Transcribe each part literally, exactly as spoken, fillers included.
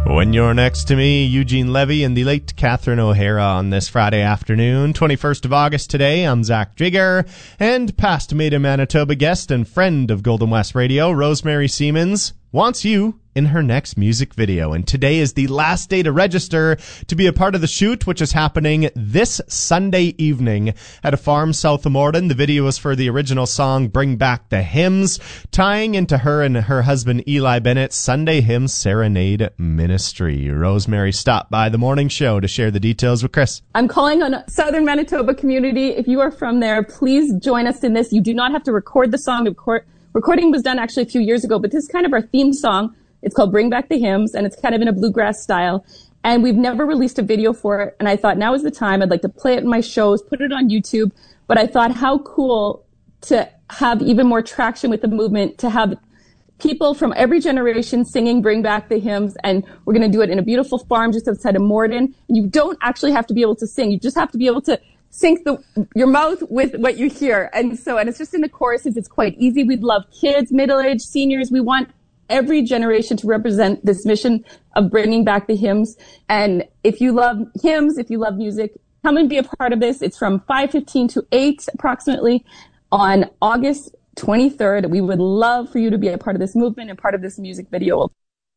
When You're Next to Me, Eugene Levy and the late Catherine O'Hara on this Friday afternoon, twenty-first of August today. I'm Zach Jigger, and past Made in Manitoba guest and friend of Golden West Radio, Rosemary Siemens, wants you in her next music video. And today is the last day to register to be a part of the shoot, which is happening this Sunday evening at a farm south of Morden. The video is for the original song Bring Back the Hymns, tying into her and her husband Eli Bennett's Sunday Hymn Serenade Ministry. Rosemary stopped by the morning show to share the details with Chris. I'm calling on Southern Manitoba community. If you are from there, please join us in this. You do not have to record the song. The recording was done actually a few years ago, but this is kind of our theme song. It's called Bring Back the Hymns, and it's kind of in a bluegrass style. And we've never released a video for it. And I thought now is the time. I'd like to play it in my shows, put it on YouTube. But I thought how cool to have even more traction with the movement, to have people from every generation singing Bring Back the Hymns. And we're going to do it in a beautiful farm just outside of Morden. You don't actually have to be able to sing. You just have to be able to sync the, your mouth with what you hear. And so, and it's just in the choruses. It's quite easy. We'd love kids, middle-aged, seniors. We want every generation to represent this mission of bringing back the hymns. And if you love hymns, if you love music, come and be a part of this. It's from five fifteen to eight approximately on August twenty-third. We would love for you to be a part of this movement and part of this music video.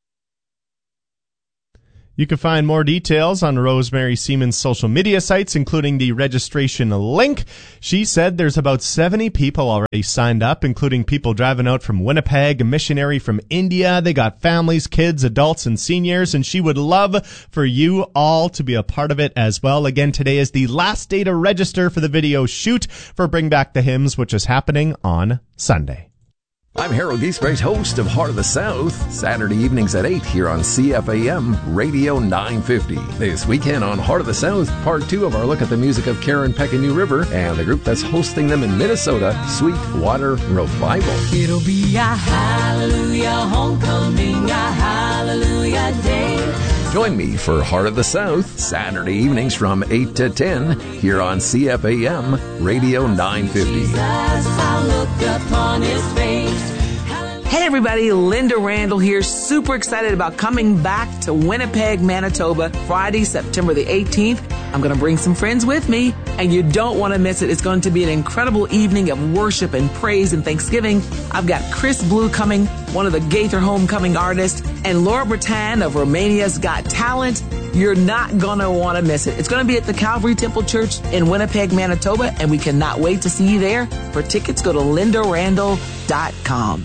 You can find more details on Rosemary Siemens' social media sites, including the registration link. She said there's about seventy people already signed up, including people driving out from Winnipeg, a missionary from India. They got families, kids, adults, and seniors, and she would love for you all to be a part of it as well. Again, today is the last day to register for the video shoot for Bring Back the Hymns, which is happening on Sunday. I'm Harold Giesbrecht, host of Heart of the South, Saturday evenings at eight here on C F A M Radio nine fifty. This weekend on Heart of the South, part two of our look at the music of Karen Peck and New River and the group that's hosting them in Minnesota, Sweetwater Revival. It'll be a hallelujah homecoming, a hallelujah day. Join me for Heart of the South, Saturday evenings from eight to ten here on C F A M Radio nine fifty. Jesus, I'll look upon his face. Hey everybody, Linda Randall here, super excited about coming back to Winnipeg, Manitoba, Friday, September the eighteenth. I'm going to bring some friends with me, and you don't want to miss it. It's going to be an incredible evening of worship and praise and thanksgiving. I've got Chris Blue coming, one of the Gaither Homecoming artists, and Laura Bretan of Romania's Got Talent. You're not going to want to miss it. It's going to be at the Calvary Temple Church in Winnipeg, Manitoba, and we cannot wait to see you there. For tickets, go to linda randall dot com.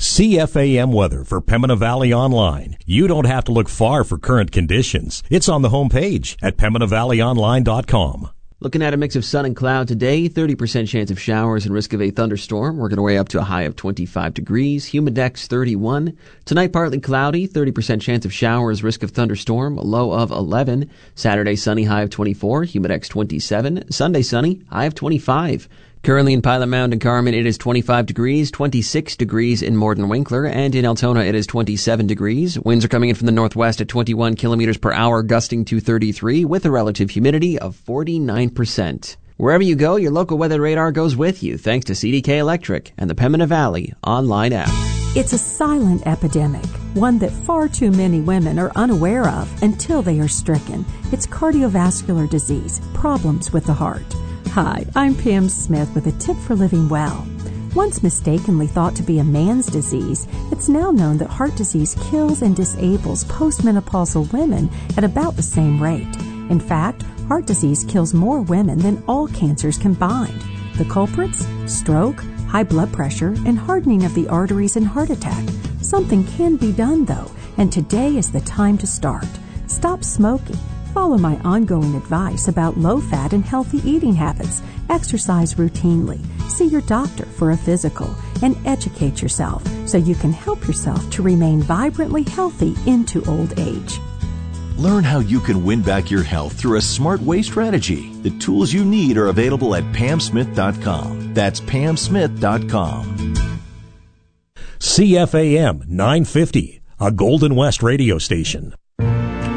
C F A M weather for Pembina Valley Online. You don't have to look far for current conditions. It's on the homepage at pembina valley online dot com. Looking at a mix of sun and cloud today, thirty percent chance of showers and risk of a thunderstorm. Working our way up to a high of twenty-five degrees. Humidex thirty-one. Tonight partly cloudy, thirty percent chance of showers, risk of thunderstorm, a low of eleven. Saturday sunny, high of twenty-four. Humidex twenty-seven. Sunday sunny, high of twenty-five. Currently in Pilot Mound and Carmen, it is twenty-five degrees, twenty-six degrees in Morden-Winkler, and in Altona, it is twenty-seven degrees. Winds are coming in from the northwest at twenty-one kilometers per hour, gusting to thirty-three, with a relative humidity of forty-nine percent. Wherever you go, your local weather radar goes with you, thanks to C D K Electric and the Pembina Valley online app. It's a silent epidemic, one that far too many women are unaware of until they are stricken. It's cardiovascular disease, problems with the heart. Hi, I'm Pam Smith with a tip for living well. Once mistakenly thought to be a man's disease, it's now known that heart disease kills and disables postmenopausal women at about the same rate. In fact, heart disease kills more women than all cancers combined. The culprits? Stroke, high blood pressure, and hardening of the arteries and heart attack. Something can be done, though, and today is the time to start. Stop smoking. Follow my ongoing advice about low-fat and healthy eating habits. Exercise routinely. See your doctor for a physical. And educate yourself so you can help yourself to remain vibrantly healthy into old age. Learn how you can win back your health through a smart way strategy. The tools you need are available at pam smith dot com. That's pam smith dot com. C F A M nine fifty, a Golden West radio station.